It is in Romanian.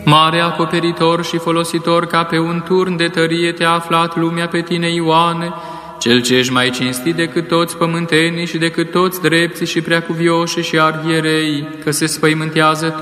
Mare acoperitor și folositor ca pe un turn de tărie te-a aflat lumea pe tine, Ioane, cel ce ești mai cinstit decât toți pământenii și decât toți drepții și preacuvioși și arhierei, că se spăimântează